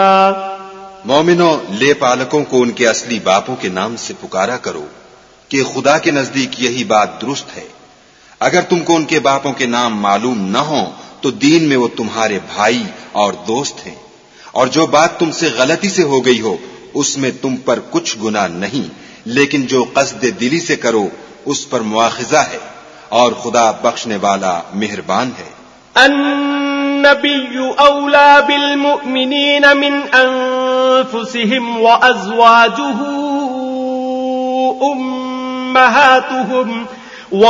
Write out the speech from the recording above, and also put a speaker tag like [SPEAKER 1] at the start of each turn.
[SPEAKER 1] मोमिनों, ले पालकों को उनके असली बापों के नाम से पुकारा करो कि खुदा के नजदीक यही बात दुरुस्त है। अगर तुमको उनके बापों के नाम मालूम न हो तो दीन में वो तुम्हारे भाई और दोस्त हैं, और जो बात तुमसे गलती से हो गई हो उसमें तुम पर कुछ गुनाह नहीं, लेकिन जो कस्द दिली से करो उस पर मुआखिजा है, और खुदा बख्शने वाला मेहरबान है।
[SPEAKER 2] अन्नबिय्यु औला बिल मुअमिनीन मिन अनफुसिहिम व अज़वाजुहु उम्महातुहुम